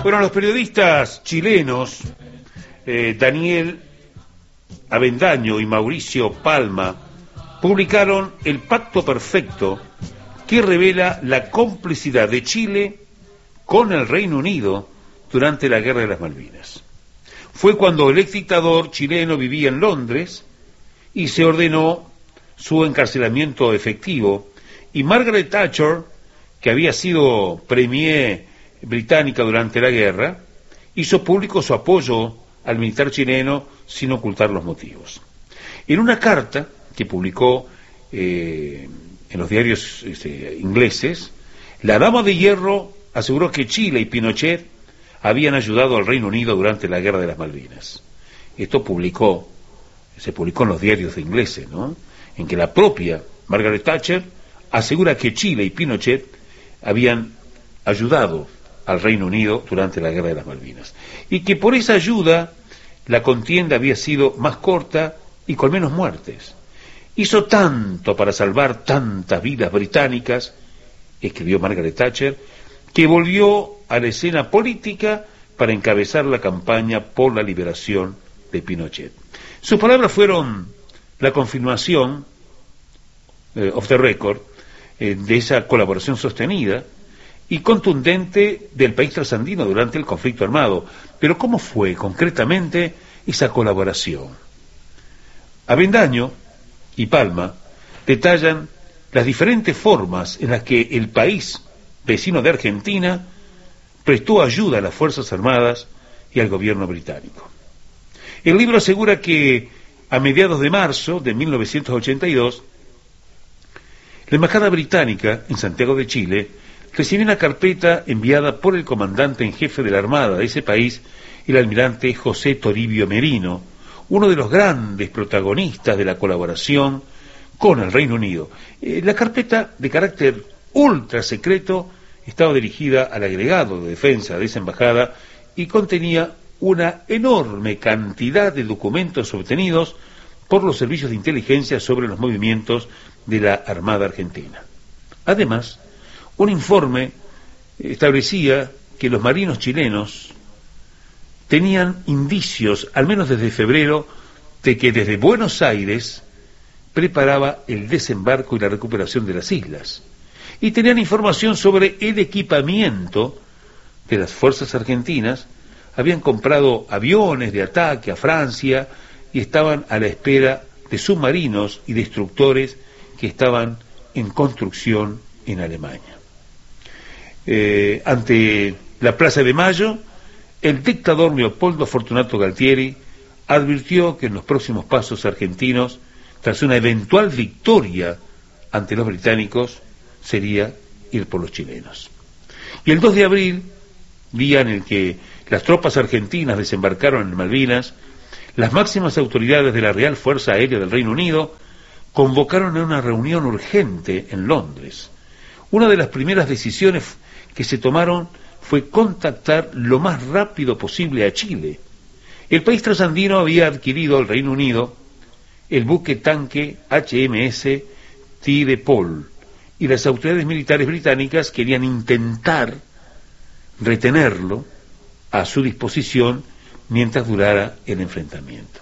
Bueno, los periodistas chilenos, Daniel Avendaño y Mauricio Palma, publicaron El Pacto Perfecto, que revela la complicidad de Chile con el Reino Unido durante la Guerra de las Malvinas. Fue cuando el ex dictador chileno vivía en Londres y se ordenó su encarcelamiento efectivo, y Margaret Thatcher, que había sido premier británica durante la guerra, hizo público su apoyo al militar chileno sin ocultar los motivos. En una carta que publicó en los diarios ingleses, la Dama de Hierro aseguró que Chile y Pinochet habían ayudado al Reino Unido durante la Guerra de las Malvinas. Esto se publicó en los diarios ingleses, ¿no?, en que la propia Margaret Thatcher asegura que Chile y Pinochet habían ayudado al Reino Unido durante la Guerra de las Malvinas, y que por esa ayuda la contienda había sido más corta y con menos muertes. Hizo tanto para salvar tantas vidas británicas, escribió Margaret Thatcher, que volvió a la escena política para encabezar la campaña por la liberación de Pinochet. Sus palabras fueron la confirmación, off the record, de esa colaboración sostenida y contundente del país trasandino durante el conflicto armado. Pero ¿cómo fue concretamente esa colaboración? Avendaño y Palma detallan las diferentes formas en las que el país vecino de Argentina prestó ayuda a las Fuerzas Armadas y al gobierno británico. El libro asegura que a mediados de marzo de 1982, la Embajada Británica en Santiago de Chile recibió una carpeta enviada por el comandante en jefe de la Armada de ese país, el almirante José Toribio Merino, uno de los grandes protagonistas de la colaboración con el Reino Unido. La carpeta, de carácter ultra secreto, estaba dirigida al agregado de defensa de esa embajada y contenía una enorme cantidad de documentos obtenidos por los servicios de inteligencia sobre los movimientos de la Armada Argentina. Además, un informe establecía que los marinos chilenos tenían indicios, al menos desde febrero, de que desde Buenos Aires preparaba el desembarco y la recuperación de las islas, y tenían información sobre el equipamiento de las fuerzas argentinas. Habían comprado aviones de ataque a Francia y estaban a la espera de submarinos y destructores que estaban en construcción en Alemania. Ante la Plaza de Mayo, el dictador Leopoldo Fortunato Galtieri advirtió que en los próximos pasos argentinos, tras una eventual victoria ante los británicos, sería ir por los chilenos. Y el 2 de abril, día en el que las tropas argentinas desembarcaron en Malvinas, las máximas autoridades de la Real Fuerza Aérea del Reino Unido convocaron a una reunión urgente en Londres. Una de las primeras decisiones que se tomaron fue contactar lo más rápido posible a Chile. El país trasandino había adquirido al Reino Unido el buque tanque HMS Tidepol, y las autoridades militares británicas querían intentar retenerlo a su disposición mientras durara el enfrentamiento.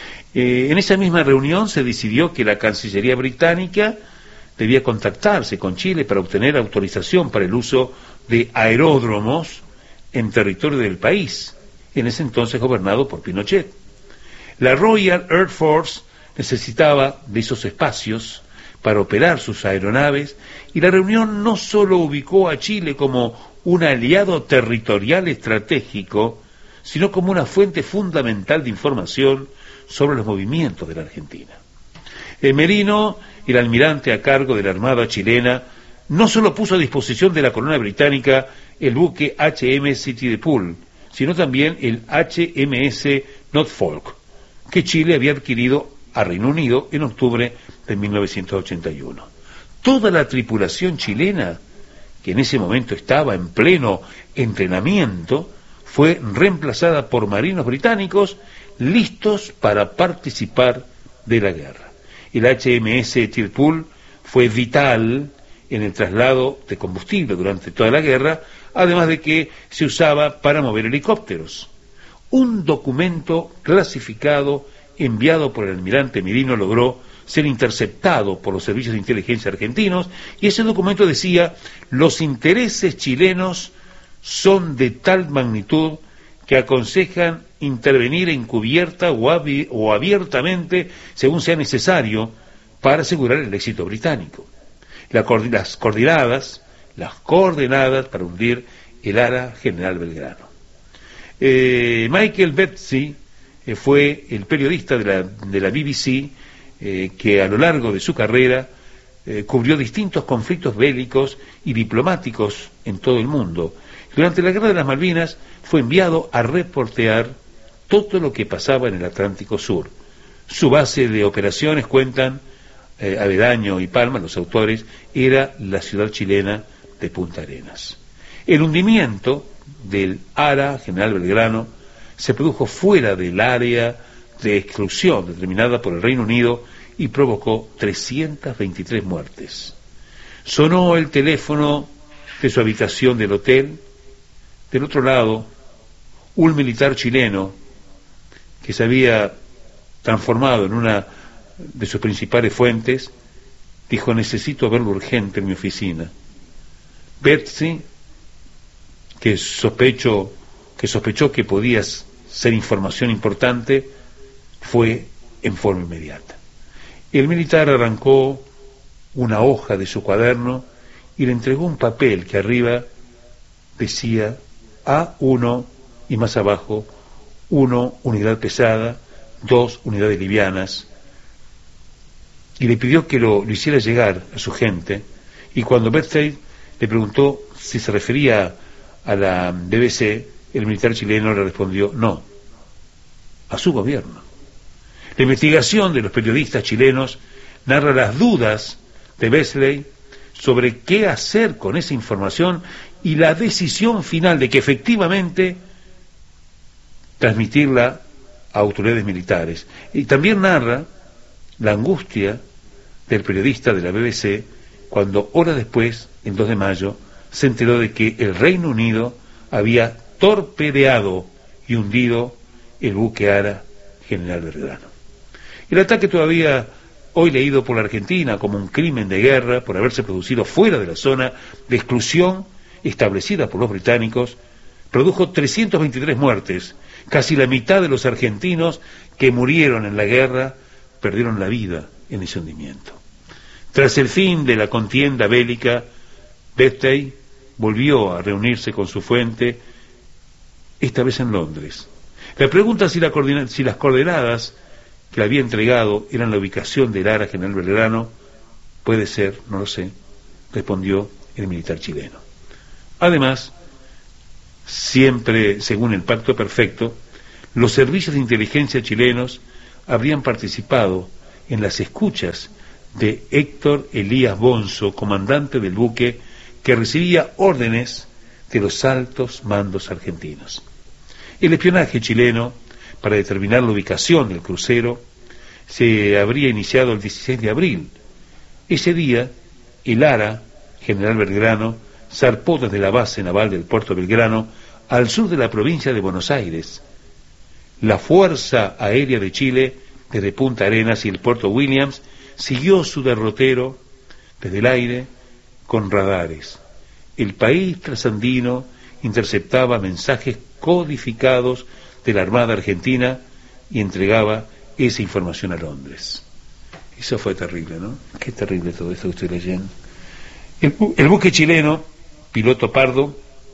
En esa misma reunión se decidió que la Cancillería británica debía contactarse con Chile para obtener autorización para el uso de aeródromos en territorio del país, en ese entonces gobernado por Pinochet. La Royal Air Force necesitaba de esos espacios para operar sus aeronaves, y la reunión no solo ubicó a Chile como un aliado territorial estratégico, sino como una fuente fundamental de información sobre los movimientos de la Argentina. Merino, el almirante a cargo de la Armada chilena, no solo puso a disposición de la corona británica el buque HMS Tidepol, sino también el HMS Norfolk, que Chile había adquirido a Reino Unido en octubre de 1981. Toda la tripulación chilena, que en ese momento estaba en pleno entrenamiento, fue reemplazada por marinos británicos listos para participar de la guerra. El HMS Tidepol fue vital en el traslado de combustible durante toda la guerra, además de que se usaba para mover helicópteros. Un documento clasificado enviado por el almirante Merino logró ser interceptado por los servicios de inteligencia argentinos, y ese documento decía: los intereses chilenos son de tal magnitud que aconsejan intervenir encubierta o abiertamente, según sea necesario, para asegurar el éxito británico. Las coordenadas para hundir el ARA General Belgrano. Michael Betsy fue el periodista de la BBC que a lo largo de su carrera cubrió distintos conflictos bélicos y diplomáticos en todo el mundo. Durante la Guerra de las Malvinas fue enviado a reportear todo lo que pasaba en el Atlántico Sur. Su base de operaciones, cuentan Avendaño y Palma, los autores, era la ciudad chilena de Punta Arenas. El hundimiento del ARA General Belgrano se produjo fuera del área de exclusión determinada por el Reino Unido y provocó 323 muertes. Sonó el teléfono de su habitación del hotel. Del otro lado, un militar chileno que se había transformado en una de sus principales fuentes dijo: necesito verlo urgente en mi oficina. Betsy, que sospechó que podía ser información importante, fue en forma inmediata. El militar arrancó una hoja de su cuaderno y le entregó un papel que arriba decía A1 y más abajo 1 unidad pesada, 2 unidades livianas, y le pidió que lo hiciera llegar a su gente. Y cuando Betsy le preguntó si se refería a la BBC, el militar chileno le respondió: no, a su gobierno. La investigación de los periodistas chilenos narra las dudas de Beasley sobre qué hacer con esa información y la decisión final de que efectivamente transmitirla a autoridades militares. Y también narra la angustia del periodista de la BBC cuando horas después, el 2 de mayo, se enteró de que el Reino Unido había torpedeado y hundido el buque ARA General Belgrano. El ataque, todavía hoy leído por la Argentina como un crimen de guerra por haberse producido fuera de la zona de exclusión establecida por los británicos, produjo 323 muertes. Casi la mitad de los argentinos que murieron en la guerra perdieron la vida en ese hundimiento. Tras el fin de la contienda bélica, Betsy volvió a reunirse con su fuente, esta vez en Londres. Le pregunta si las coordenadas que le había entregado eran la ubicación del ARA General Belgrano. Puede ser, no lo sé, respondió el militar chileno. Además, siempre según el Pacto Perfecto, los servicios de inteligencia chilenos habrían participado en las escuchas de Héctor Elías Bonzo, comandante del buque que recibía órdenes de los altos mandos argentinos. El espionaje chileno para determinar la ubicación del crucero se habría iniciado el 16 de abril. Ese día, el ARA General Belgrano zarpó desde la base naval del puerto de Belgrano al sur de la provincia de Buenos Aires. La Fuerza Aérea de Chile, desde Punta Arenas y el puerto Williams, siguió su derrotero desde el aire con radares. El país trasandino interceptaba mensajes codificados de la Armada Argentina y entregaba esa información a Londres. Eso fue terrible, ¿no? Qué terrible todo esto que estoy leyendo. El buque chileno, Piloto Pardo,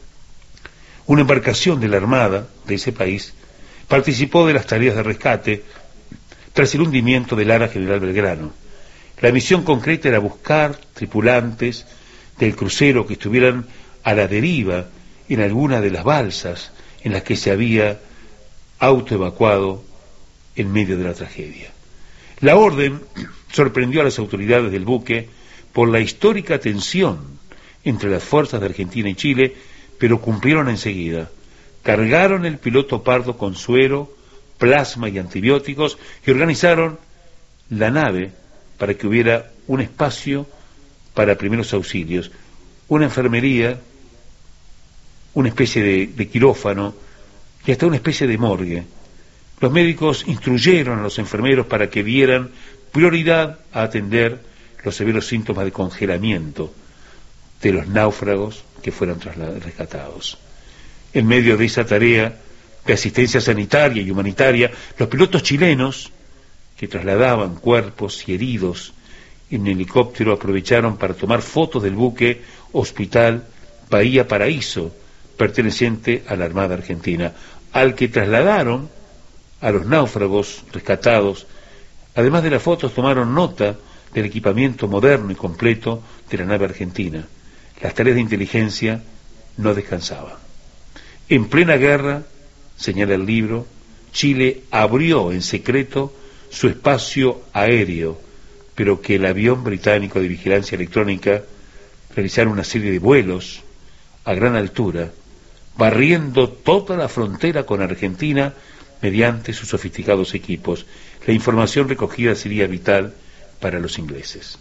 una embarcación de la Armada de ese país, participó de las tareas de rescate tras el hundimiento del ARA General Belgrano. La misión concreta era buscar tripulantes del crucero que estuvieran a la deriva en alguna de las balsas en las que se había autoevacuado en medio de la tragedia. La orden sorprendió a las autoridades del buque por la histórica tensión entre las fuerzas de Argentina y Chile, pero cumplieron enseguida. Cargaron el Piloto Pardo con suero, plasma y antibióticos y organizaron la nave para que hubiera un espacio para primeros auxilios, una enfermería una especie de quirófano y hasta una especie de morgue. Los médicos instruyeron a los enfermeros para que dieran prioridad a atender los severos síntomas de congelamiento de los náufragos que fueran rescatados. En medio de esa tarea de asistencia sanitaria y humanitaria, los pilotos chilenos que trasladaban cuerpos y heridos en helicóptero aprovecharon para tomar fotos del buque Hospital Bahía Paraíso, perteneciente a la Armada Argentina, al que trasladaron a los náufragos rescatados. Además de las fotos, tomaron nota del equipamiento moderno y completo de la nave argentina. Las tareas de inteligencia no descansaban. En plena guerra, señala el libro, Chile abrió en secreto su espacio aéreo, pero que el avión británico de vigilancia electrónica realizaron una serie de vuelos a gran altura, barriendo toda la frontera con Argentina mediante sus sofisticados equipos. La información recogida sería vital para los ingleses.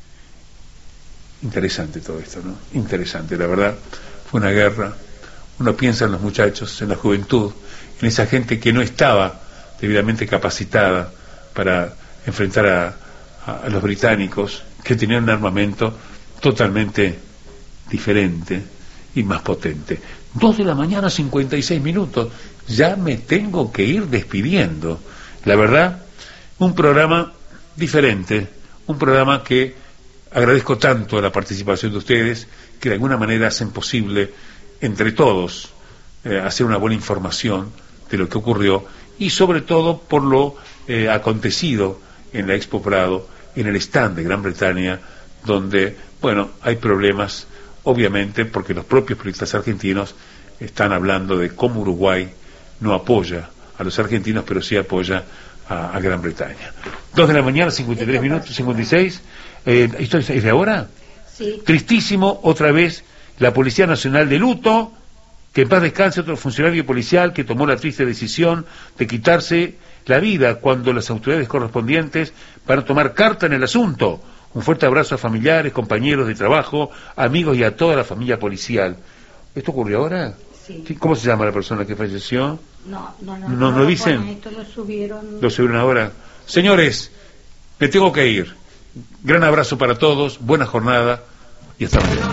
Interesante todo esto, ¿no? Interesante, la verdad. Fue una guerra. Uno piensa en los muchachos, en la juventud, en esa gente que no estaba debidamente capacitada para enfrentar a los británicos, que tenían un armamento totalmente diferente y más potente. 2:56 a.m, ya me tengo que ir despidiendo. La verdad, un programa diferente, un programa que agradezco tanto la participación de ustedes, que de alguna manera hacen posible, entre todos, hacer una buena información de lo que ocurrió, y sobre todo por lo acontecido en la Expo Prado, en el stand de Gran Bretaña, donde, bueno, hay problemas, obviamente, porque los propios periodistas argentinos están hablando de cómo Uruguay no apoya a los argentinos, pero sí apoya a Gran Bretaña. 2:53 a.m, 56. ¿Esto es de ahora? Sí. Tristísimo, otra vez, la Policía Nacional de luto, que en paz descanse otro funcionario policial que tomó la triste decisión de quitarse la vida cuando las autoridades correspondientes van a tomar carta en el asunto. Un fuerte abrazo a familiares, compañeros de trabajo, amigos y a toda la familia policial. ¿Esto ocurrió ahora? Sí. ¿Cómo se llama la persona que falleció? No lo dicen. Esto lo subieron. Lo subieron ahora. Señores, me tengo que ir. Gran abrazo para todos, buena jornada y hasta mañana.